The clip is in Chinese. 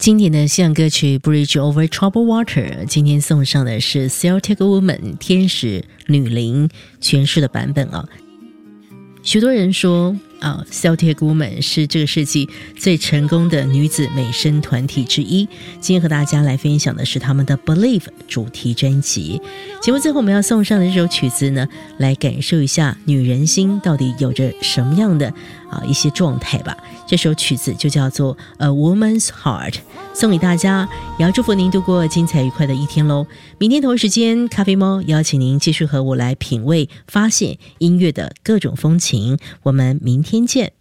经典的西洋歌曲 Bridge Over Troubled Water， 今天送上的是 Celtic Woman 天使女伶诠释的版本啊。许多人说Celtic Woman 是这个世纪最成功的女子美声团体之一。今天和大家来分享的是他们的 Believe 主题专辑。节目最后我们要送上的这首曲子呢，来感受一下女人心到底有着什么样的一些状态吧。这首曲子就叫做 A Woman's Heart， 送给大家，也要祝福您度过精彩愉快的一天咯。明天同一时间，咖啡猫邀请您继续和我来品味发现音乐的各种风情，我们明天见。